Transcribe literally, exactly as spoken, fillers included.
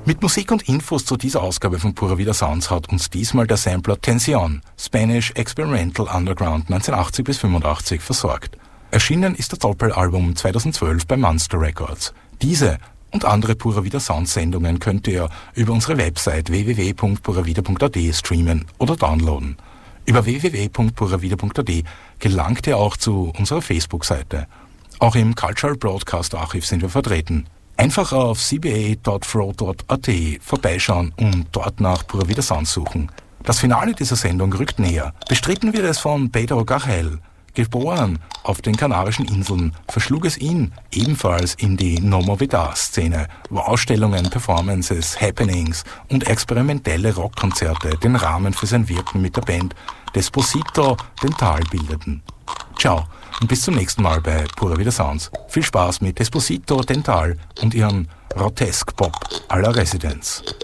Mit Musik und Infos zu dieser Ausgabe von Pura Vida Sounds hat uns diesmal der Sampler Tension, Spanish Experimental Underground neunzehnhundertachtzig bis fünfundachtzig versorgt. Erschienen ist das Doppelalbum zweitausendzwölf bei Monster Records. Diese und andere Pura Vida Sounds Sendungen könnt ihr über unsere Website w w w punkt pura vida punkt a d streamen oder downloaden. Über w w w punkt pura vida punkt a d gelangt ihr auch zu unserer Facebook-Seite. Auch im Cultural Broadcast Archiv sind wir vertreten. Einfach auf c b a punkt f r o punkt a t vorbeischauen und dort nach Pura Vida Sounds suchen. Das Finale dieser Sendung rückt näher. Bestritten wird es von Pedro Gagel. Geboren auf den Kanarischen Inseln, verschlug es ihn ebenfalls in die No-Movidar-Szene, wo Ausstellungen, Performances, Happenings und experimentelle Rockkonzerte den Rahmen für sein Wirken mit der Band Desposito Dental bildeten. Ciao und bis zum nächsten Mal bei Pura Vida Sounds. Viel Spaß mit Desposito Dental und ihrem Rotesk Pop à la Residence.